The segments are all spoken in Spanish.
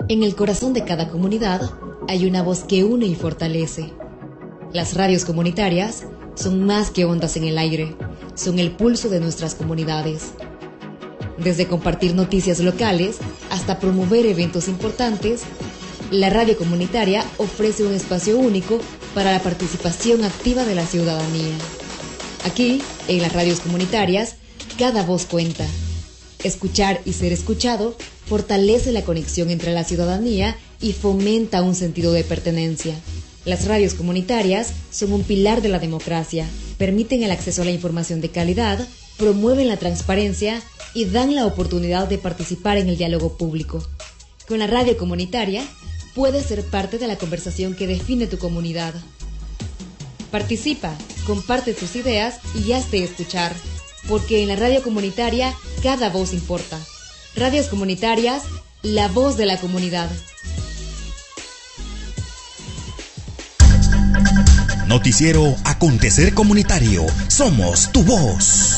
En el corazón de cada comunidad hay una voz que une y fortalece. Las radios comunitarias son más que ondas en el aire, son el pulso de nuestras comunidades. Desde compartir noticias locales hasta promover eventos importantes, la radio comunitaria ofrece un espacio único para la participación activa de la ciudadanía. Aquí, en las radios comunitarias, cada voz cuenta. Escuchar y ser escuchado fortalece la conexión entre la ciudadanía y fomenta un sentido de pertenencia. Las radios comunitarias son un pilar de la democracia, permiten el acceso a la información de calidad, promueven la transparencia y dan la oportunidad de participar en el diálogo público. Con la radio comunitaria, puedes ser parte de la conversación que define tu comunidad. Participa, comparte tus ideas y hazte escuchar, porque en la radio comunitaria cada voz importa. Radios comunitarias, la voz de la comunidad. Noticiero Acontecer Comunitario. Somos tu voz.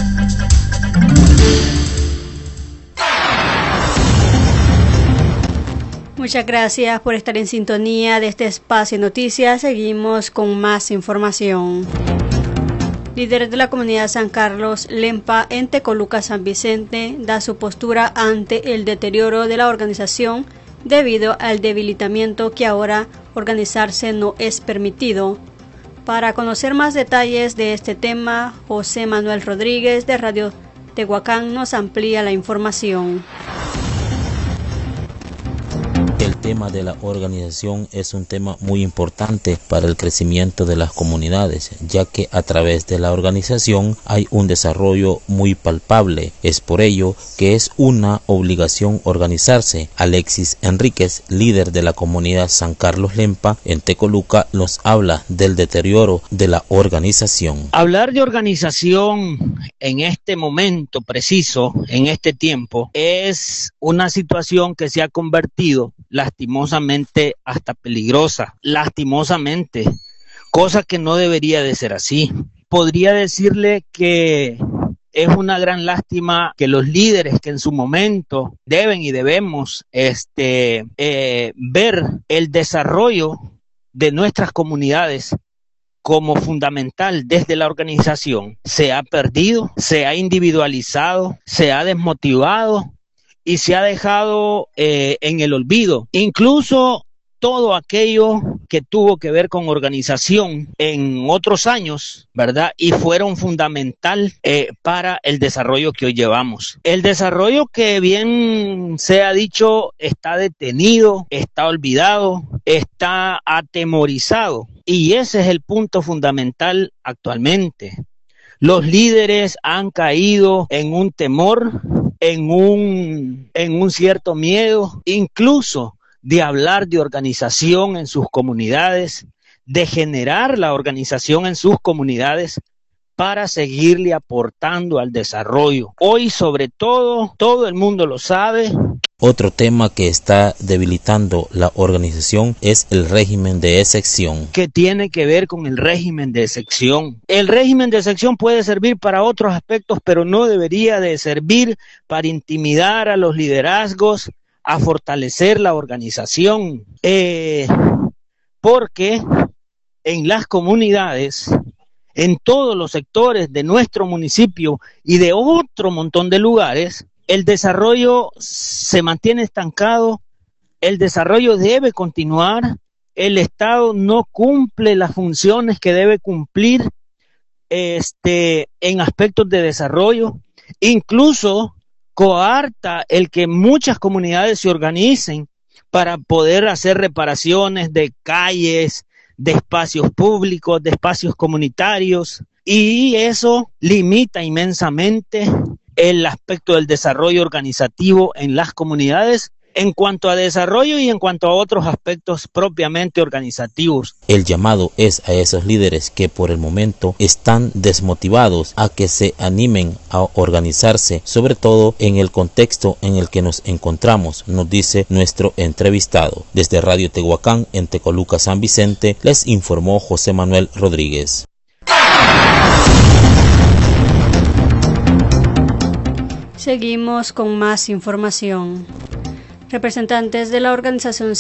Muchas gracias por estar en sintonía de este espacio de noticias. Seguimos con más información. Líderes de la comunidad San Carlos Lempa en Tecoluca, San Vicente, da su postura ante el deterioro de la organización debido al debilitamiento que ahora organizarse no es permitido. Para conocer más detalles de este tema, José Manuel Rodríguez de Radio Tehuacán nos amplía la información. El tema de la organización es un tema muy importante para el crecimiento de las comunidades, ya que a través de la organización hay un desarrollo muy palpable. Es por ello que es una obligación organizarse. Alexis Enríquez, líder de la comunidad San Carlos Lempa en Tecoluca, nos habla del deterioro de la organización. Hablar de organización en este momento preciso, en este tiempo, es una situación que se ha convertido lastimosamente hasta peligrosa, lastimosamente, cosa que no debería de ser así. Podría decirle que es una gran lástima que los líderes que en su momento deben y debemos ver el desarrollo de nuestras comunidades como fundamental desde la organización se ha perdido, se ha individualizado, se ha desmotivado y se ha dejado en el olvido. Incluso todo aquello que tuvo que ver con organización en otros años, ¿verdad? Y fueron fundamental para el desarrollo que hoy llevamos. El desarrollo que bien se ha dicho está detenido, está olvidado, está atemorizado. Y ese es el punto fundamental actualmente. Los líderes han caído en un temor, en un cierto miedo, incluso de hablar de organización en sus comunidades, de generar la organización en sus comunidades para seguirle aportando al desarrollo. Hoy, sobre todo el mundo lo sabe. Otro tema que está debilitando la organización es el régimen de excepción. ¿Qué tiene que ver con el régimen de excepción? El régimen de excepción puede servir para otros aspectos, pero no debería de servir para intimidar a los liderazgos, a fortalecer la organización. Porque en las comunidades, en todos los sectores de nuestro municipio y de otro montón de lugares, el desarrollo se mantiene estancado, el desarrollo debe continuar, el Estado no cumple las funciones que debe cumplir en aspectos de desarrollo, incluso coarta el que muchas comunidades se organicen para poder hacer reparaciones de calles, de espacios públicos, de espacios comunitarios, y eso limita inmensamente el aspecto del desarrollo organizativo en las comunidades en cuanto a desarrollo y en cuanto a otros aspectos propiamente organizativos. El llamado es a esos líderes que por el momento están desmotivados a que se animen a organizarse, sobre todo en el contexto en el que nos encontramos, nos dice nuestro entrevistado. Desde Radio Tehuacán en Tecoluca, San Vicente, les informó José Manuel Rodríguez. Seguimos con más información. Representantes de la organización